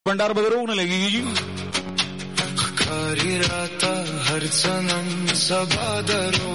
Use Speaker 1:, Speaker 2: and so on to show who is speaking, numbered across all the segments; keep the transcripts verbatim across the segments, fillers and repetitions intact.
Speaker 1: भंडार बदरोग न लगेगी जी।
Speaker 2: हर सनम सबादरो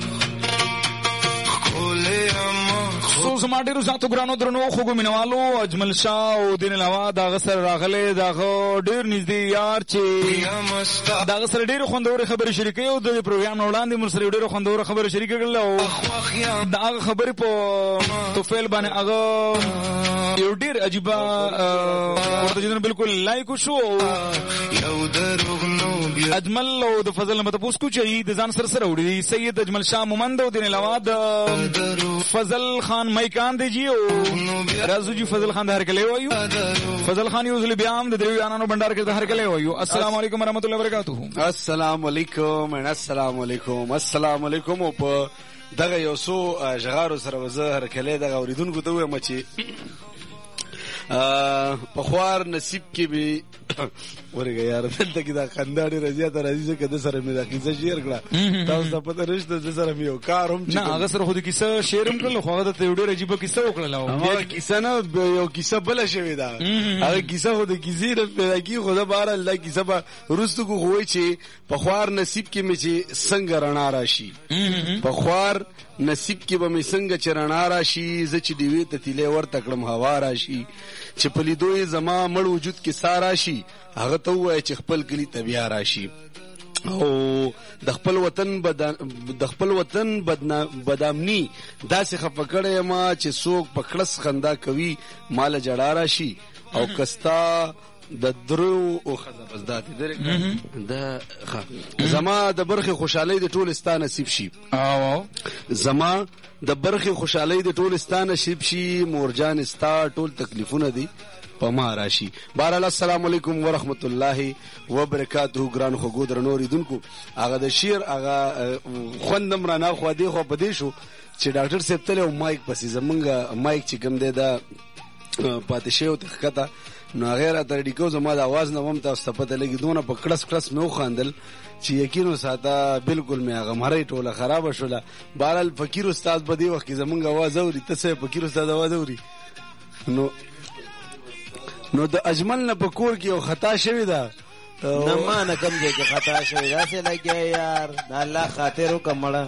Speaker 2: खोले
Speaker 1: सो समाटेरु सातो ग्रानो द्रनो खोगो मिनवालो अजमल शाह ओ दिन लवा दागसर रागले दागो ډیر نږدې یار چې داغسر ډیر خوندور خبر شریکي او د پروګرام وړاندې مر سره ډیر خوندور خبر شریک کړل او دا خبر په توفیل باندې هغه یو ډیر عجیب ورته جن بالکل لایک شو
Speaker 2: یو دروغنو
Speaker 1: اجمل او د فضل مت پوس کو چې د ځان سره سره وړي سید اجمل شاه مومند او دین لوا د فضل خان مایکان دی جی او رازو جی فضل خان د هر کله وایو فضل خان یو ځل بیا هم د دریو انانو بندر کې د هر کله وایو السلام علیکم ورحمت الله وبرکاتہ
Speaker 3: السلام علیکم السلام علیکم السلام علیکم او په دغه یو سو ژغارو سره وزه هر کله دغه اوریدونکو ته وایم چې په خوار نصیب کې به ورګه یار دلته کې دا خنداړي رضیا ته راځي چې د سره مې دا کیسه شیر کړه تاسو ته پته نشته د سره مې یو کار هم چې
Speaker 1: نه هغه سره خو د کیسه شیرم کړل خو هغه ته ډېر عجیب کیسه وکړل
Speaker 3: هغه کیسه نه یو کیسه بل شوی دا هغه کیسه خو د کیسې نه پیدا کی خو دا بهر الله کیسه به رستو کو خوای چې په خوار نصیب کې مې چې څنګه رڼا راشي په خوار نصیب کې به مې څنګه چې رڼا راشي زه چې دیوې ته تیلې ورته کړم هوا راشي چې په لیدوی زما مړ وجود کې سارا شي هغه ته وای چې خپل کلی طبيعه راشي او د خپل وطن بدن د خپل وطن بدامنی داسې خفکړې ما چې څوک په کلس خندا کوي مال جړا راشي او کستا د درو او خزبزدات درې د زما د برخه خوشحالي د ټول ستانه نصیب شي
Speaker 1: او
Speaker 3: زما د برخه خوشحالي د ټول ستانه نصیب شي مورجان استا ټول تکلیفونه دي په ما راشي بهر السلام علیکم ورحمت الله وبرکاتہ ګران خو ګودر نورې دونکو هغه د شیر هغه خوندم را نه خو دی خو په دې شو چې ډاکټر صاحب تل مایک پسې زمونږ مایک چې کوم دی دا پاتې شو تخکته نو غیر اتر ډیکو زما د आवाज نه وم تاسو ته پته لګی دونه په کړس کړس مې وخاندل چې یقینو ساته بالکل مې هغه مړی ټوله خراب شوله بهرال فقیر استاد په دې وخت کې زمونږ आवाज اوري ته فقیر استاد आवाज اوري نو نو د اجمل نه په کور کې یو خطا شوی دا
Speaker 4: نه ما نه کم دی کې خطا شوی دا څه لګي یار الله خاطر وکمړه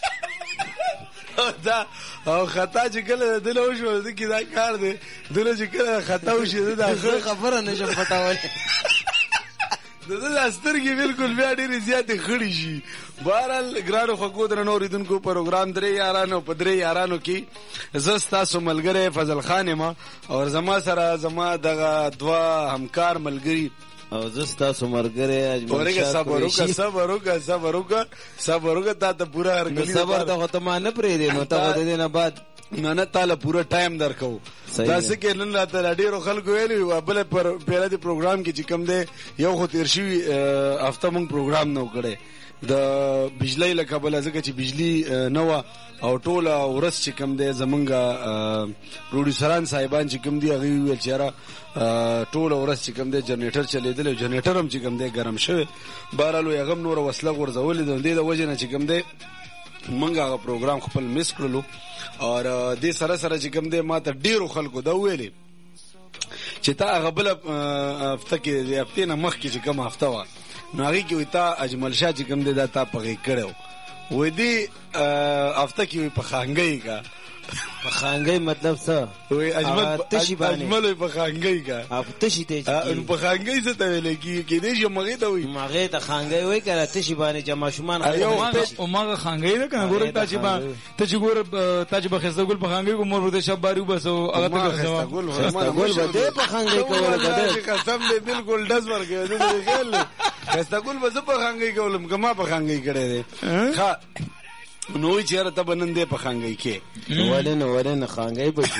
Speaker 3: دا او خطا چې کله دله وشو د کی دا کار دی دله چې کله خطا وشي دا
Speaker 4: خبره نشم پټاول
Speaker 3: د دې استرګي بالکل بیا ډېر زیات خړی شي بهرال ګرانو خو در نو ریدونکو پروګرام درې یارانو په درې یارانو کې زستا سو ملګری فضل خان ما او زما سره زما دغه دوا همکار ملګری
Speaker 4: او زستا سمرګره اجمل
Speaker 3: شاه صبر وکړه صبر وکړه صبر وکړه صبر وکړه تا ته پورا هرګلی
Speaker 4: صبر ته ته ما نه پرې دی نو ته د دې نه بعد
Speaker 3: نه نه تعالی پورا ټایم درکو تاسو کې نن راته ډیرو خلکو ویلي و بل پر پیرا دی پروګرام کې چې کوم دی یو خو تیر شي هفته مونږ پروګرام نو کړي د بجلی لکه بل ځکه چې بجلی نو او ټوله ورس چې کوم دی زمونږ پروډوسران صاحبان چې کوم دی هغه ویل چې را ټوله ورس چې کوم دی جنریټر چلیدل جنریټر هم چې کوم دی ګرم شوی بهرالو هغه نور وسله ورزول دي د وجه نه چې کوم دی منګه هغه پروګرام خپل مس کړلو او د سره سره چې کوم دی ما ته ډیرو خلکو دا ویلي چې تا هغه بل هفته کې د هفته نه مخکې چې کوم هفته و نو هغه کې تا اجمل شاه چې کوم دی دا تا پغې کړو وې دی هفته کې په خانګي کا
Speaker 4: په خانګي مطلب څه
Speaker 3: وې اجمل
Speaker 4: تشي باندې
Speaker 3: اجمل په خانګي کا
Speaker 4: اپ تشي ته
Speaker 3: چې په خانګي څه ته ویل کی کې دې چې مغه ته وې
Speaker 4: مغه ته خانګي وې کړه تشي باندې جما شومان
Speaker 1: او مغه خانګي ده کنه ګور ته چې با ته چې ګور ته چې بخښه ګل په خانګي کو مور ته شبارو بسو هغه ته
Speaker 3: خسته ګل
Speaker 4: ګل به په خانګي کوله
Speaker 3: کده قسم دې بالکل دز ورګه دې خیال خسته ګل به په خانګي کولم کما په خانګي کړه دې ها نو چیرې ته بنندې په خانګي کې
Speaker 4: ولنه ولنه خانګي بچي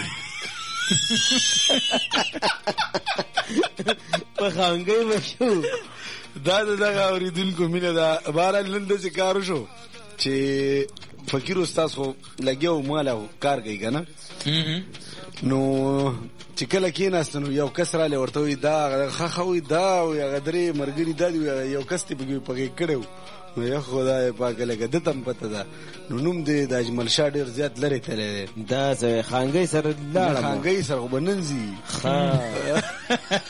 Speaker 4: په خانګي بچو
Speaker 3: دا دغه اوریدونکو مینه دا بهرال نن د کارو شو چې فقیر استاد خو لګیو مالو کار کوي کنه نو چې کله کېناستنو یو کس را لورته وي دا خخوي دا او غدري مرګري دا یو کس ته په کړو نو یا خدای پاک لګه د تم پته ده نو نوم دې د اجمل شاه ډیر زیات لري تللی
Speaker 4: دا خانګي سره لاړه
Speaker 3: خانګي سره وبننځي
Speaker 4: ها